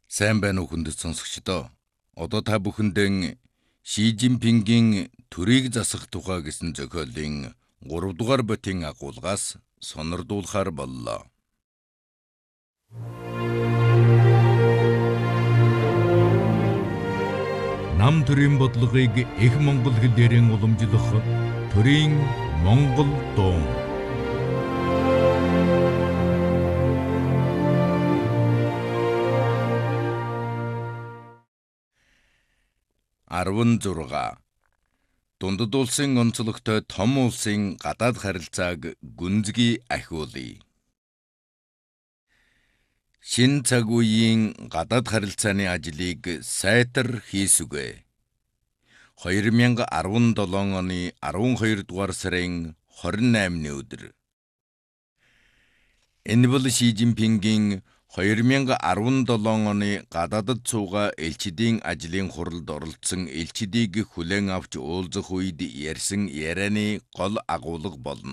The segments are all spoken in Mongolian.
Сайн байна уу хүндэт сонсогчдоо. Одоо та бүхэндээ Ши Жинпингийн төрийг засах тухай гэсэн зохиолын 3 дугаар ботын агуулгаас сонирдуулахаар боллоо. Нам төрийн бодлогыг их монгол хэлээрэн уламжлах төрийн монгол дуу. 16. Дундад улсын онцлогтой том улсын гадаад харилцааг гүнзгий ахиулъя. Шин цаг үеийн гадаад харилцааны ажлыг сайтар хийсүгэ. 2017 оны 12 дугаар сарын 28-ны өдөр. Энэ бол Ши Жинпингийн 2017 оны гадаадд суугаа элчидийн ажлын хуралд оролцсон элчидийг хүлээн авч уулзах үед ярьсан ярианы гол агуулга болно.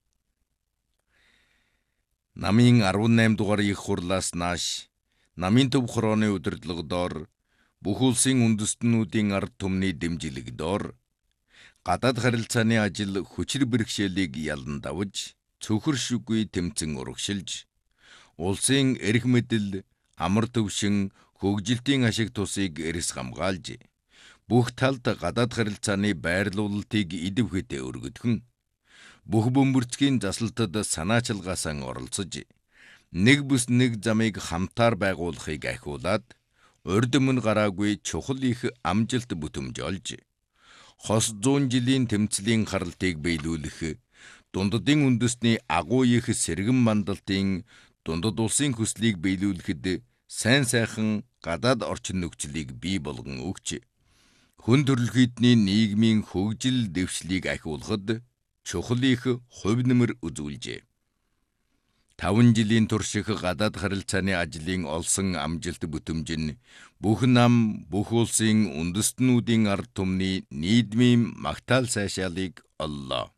Намын 18 дугаар их хурлаас нааш намын төв хорооны удирдлагадор бүх улсын үндэстнүүдийн ард түмний дэмжлэгдоор гадаад харилцааны ажил хүчир бэрхшээлийг ялан давж цөхөршгүй тэмцэн урагшилж улсын эрх мэдэл, амар төвшин, хөгжилтийн ашиг тусыг эрс хамгаалж, бүх талд гадаад харилцааны байрлуулалтыг идэвхтэй өргөдгөн, бүх бөмбөрцгийн заслалтад санаачилгаасан оролцож, нэг бүс нэг замыг хамтаар байгуулахыг ахиулаад, урд өмнө гараагүй чухал их амжилт бүтэмж олж, хос 100 жилийн тэмцлийн харалтыг биелүүлэх, дундадын үндэсний агуу их сэргэн мандалтын дундад улсын хүслийг биелүүлэхэд сайн сайхан гадаад орчин нөхцөлийг бий болгон өгч, хүн төрөлхийдний нийгмийн хөгжил дэвшлийг ахиулахад чухал их хувь нэмэр үзүүлжээ. 5 жилийн турших гадаад харилцааны ажлын олсон амжилт бүтэмж нь бүх нам, бүх улсын үндэстнүүдийн ард түмний нийгмийн магтаал сайшаалыг оллоо.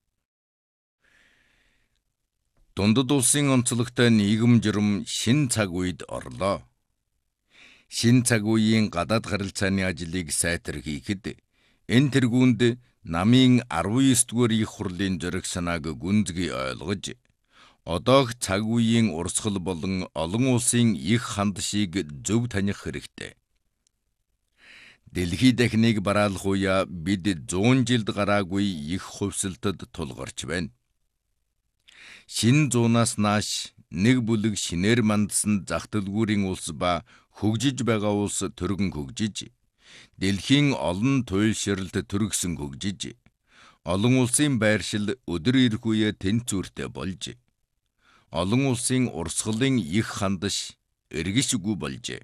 Дундад улсын онцлогтой нийгэм журам шин цаг үед орлоо. Шин цаг үеийн гадаад харилцааны ажлыг сайтар хийхэд энэ тэргуунд намын 19-р их хурлын зориг санааг гүнзгий ойлгож, одоох цаг үеийн урсгал болон олон улсын их хандшийг зөв таних хэрэгтэй. Дэлхий дахныг бараалах үе бид 100 жилд гараагүй их хувьсалтад тулгарч байна. Шин зуунаас нааш нэг бүлэг шинээр мандсан зах дэлгүүрийн улс ба хөгжиж байгаа улс төргөн хөгжиж, дэлхийн олон туйлшралд төргсөн хөгжиж, олон улсын байршил өдөр ирэх үе тэнцвэртэй болж, олон улсын урсгалын их хандаш эргэшгүй болжээ.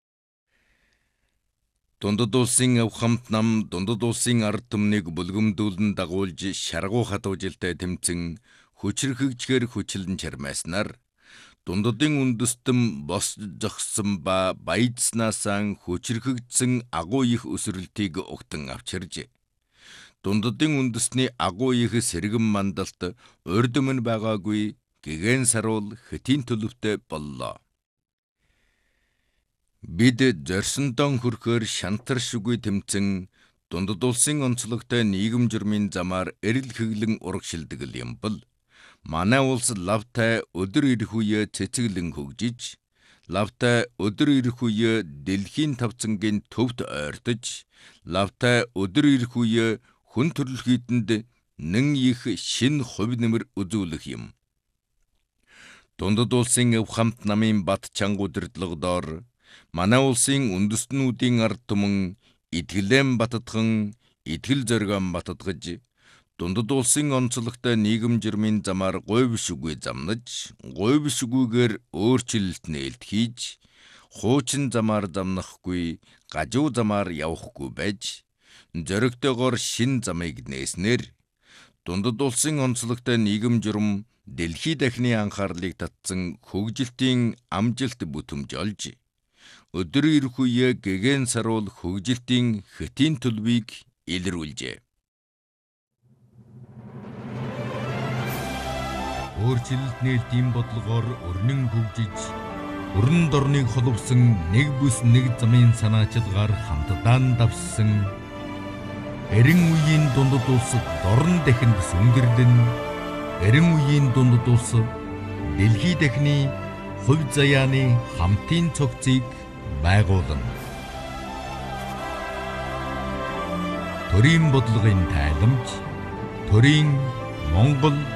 Дундад улсын авхамт нам дундад улсын ард түмнийг бүлгэмдүүлэн дагуулж шаргуу хатуужилтай тэмцэн хүчрхэгчгээр хүчлэн чармайснаар дундадын үндэстэн бос зогссон ба баяжснаасаа хүчрхэгдсэн агуу их өсрөлтийг угтан авчирж, дундадын үндэстний агуу их сэргэн мандалт урд өмнө байгаагүй гэгэн саруул хэтийн төлөвтэй боллоо. Бид зорьсондоо хүрхээр шантаршгүй тэмцэн дундад улсын онцлогтой нийгэм журмын замаар эрэл хэглэн урагшилдаг юм бол, манай улс лавтай өдөр ирэх үе цэцэглэн хөгжиж, лавтай өдөр ирэх үе дэлхийн тавцангийн төвд ойртож, лавтай өдөр ирэх үе хүн төрөлхийдэнд нэн их шин хувь нэмэр үзүүлэх юм. Дундад улсын авхамт намын бат чанга удирдлагадор манай улсын үндэстнүүдийн ард түмэн итгэлэн баттхан, итгэл зоригон баттгаж, дундад улсын онцлогтой нийгэм журмын замаар гойвшгүй замнаж, гойвшгүйгээр өөрчлөлт нээлт хийж, хуучин замаар замнахгүй, гажуу замаар явахгүй байж, зоригтойгоор шин замыг нээснээр, дундад улсын онцлогтой нийгэм журам дэлхий дахны анхаарлыг татсан хөгжилтийн амжилт бүтэмж олж, өдөр ирэх үе гэгэн саруул хөгжилтийн хэтийн төлөвийг илрүүлжээ. Өөрчлөлт нээлтийн бодлогоор өрнөн хөгжиж, өрн дорныг холбосон нэг бүс нэг замын санаачилгаар хамтдаа давсан эрен үеийн дундад улс дорн дахинд сүндэрлэн эрен үеийн дундад улс дэлхий дахины хувь заяаны хамтын цогцыг байгуулна. Төрийн бодлогын тайламж, төрийн Монгол